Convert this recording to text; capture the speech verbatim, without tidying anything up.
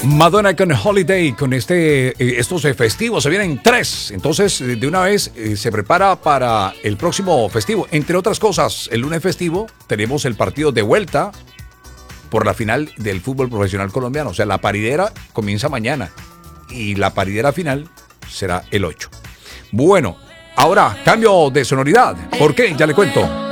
Madonna con Holiday, con este, eh, estos eh, festivos, se vienen tres. Entonces, eh, de una vez eh, se prepara para el próximo festivo. Entre otras cosas, el lunes festivo tenemos el partido de vuelta por la final del fútbol profesional colombiano. O sea, la paridera comienza mañana y la paridera final será el ocho. Bueno, ahora cambio de sonoridad. ¿Por qué? Ya le cuento.